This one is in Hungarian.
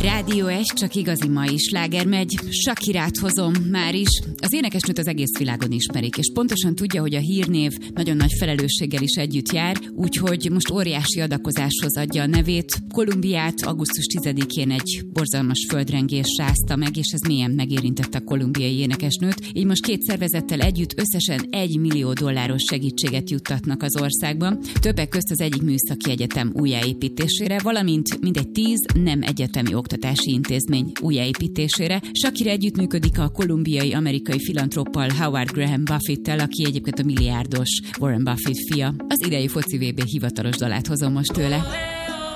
Rádió 1, csak igazi mai sláger megy. Shakirát hozom már is. Az énekesnőt az egész világon ismerik, és pontosan tudja, hogy a hírnév nagyon nagy felelősséggel is együtt jár, úgyhogy most óriási adakozáshoz adja a nevét. Kolumbiát augusztus 10-én egy borzalmas földrengés rázta meg, és ez mélyen megérintette a kolumbiai énekesnőt. Így most két szervezettel együtt összesen $1 millió segítséget juttatnak az országban. Többek közt az egyik műszaki egyetem újjáépítésére, valamint mindegy 10 nem egyetemi oktatási intézmény újjáépítésére. Shakira együttműködik a kolumbiai amerikai filantróppal Howard Graham Buffett-tel, aki egyébként a milliárdos Warren Buffett fia. Az idei foci VB hivatalos dalát hozom most tőle.